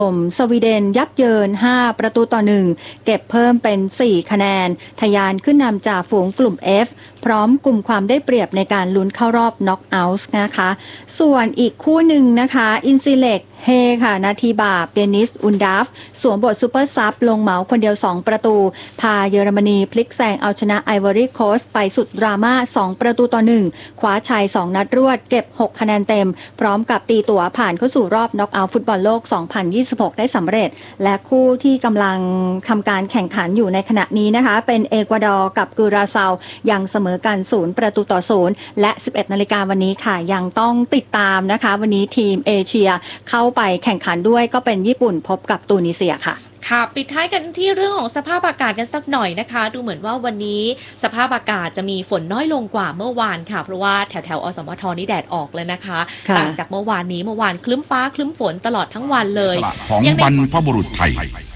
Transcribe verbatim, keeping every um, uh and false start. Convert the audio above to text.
มสวีเดนยับเยินห้าประตูต่อหนึ่งเก็บเพิ่มเป็นสี่คะแนนทะยานขึ้นนำจากฝูงกลุ่ม F พร้อมกลุ่มความได้เปรียบในการลุ้นเข้ารอบน็อกเอาท์นะคะส่วนอีกคู่หนึ่งนะคะอินซิเล็กเฮค่ะนาทีบาปเดนิสอุนดาฟสวมบทซูเปอร์ซับลงเหมาคนเดียวสองประตูพาเยอรมนีพลิกแซงเอาชนะไอวอรี่โคสต์ไปสุดดราม่าสองประตูต่อหนึ่งคว้าชัยสองนัดรวดเก็บหกคะแนนเต็มพร้อมกับตีตั๋วผ่านเข้าสู่รอบน็อกเอาท์ฟุตบอลโลกสองพันยี่สิบหกได้สำเร็จและคู่ที่กำลังทำการแข่งขันอยู่ในขณะนี้นะคะเป็นเอกวาดอร์กับกุราเซายังเสมอกันศูนย์ประตูต่อศูนย์และสิบเอ็ดนาฬิกาวันนี้ค่ะยังต้องติดตามนะคะวันนี้ทีมเอเชียเข้าไปแข่งขันด้วยก็เป็นญี่ปุ่นพบกับตูนิเซียค่ะค่ะปิดท้ายกันที่เรื่องของสภาพอากาศกันสักหน่อยนะคะดูเหมือนว่าวันนี้สภาพอากาศจะมีฝนน้อยลงกว่าเมื่อวานค่ะเพราะว่าแถวแถวอสมทนี่แดดออกเลยนะคะต่างจากเมื่อวานนี้เมื่อวานคลึ้มฟ้าคลึ้มฝนตลอดทั้งวันเลยของบรรพบุรุษไทย